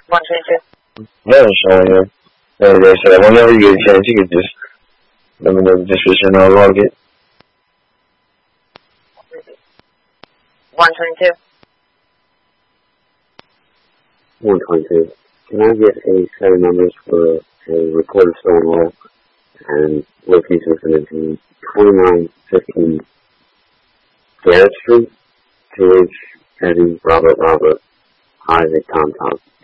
122. Yeah, it's showing here. And they said whenever you get a chance, you could just let me know the description and I'll log it. 122. 122. Can I get a set of numbers for a recorded stone wall and location is going to be 2915 Garrett Street, 2H, Eddie, Robert, Isaac, Tom.